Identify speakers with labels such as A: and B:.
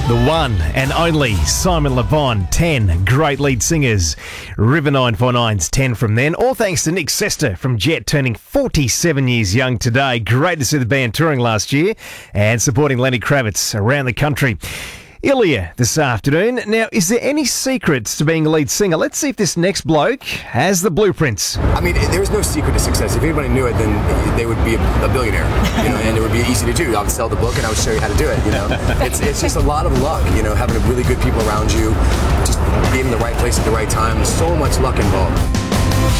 A: The one and only Simon Le Bon, 10 great lead singers. River 949's 10 from then. All thanks to Nick Sester from Jet, turning 47 years young today. Great to see the band touring last year and supporting Lenny Kravitz around the country. Ilya this afternoon. Now, is there any secrets to being a lead singer? Let's see if this next bloke has the blueprints.
B: I mean, there's no secret to success. If anybody knew it, then they would be a billionaire, and it would be easy to do. I would sell the book and I would show you how to do it, It's just a lot of luck, having really good people around you, just being in the right place at the right time. There's so much luck involved.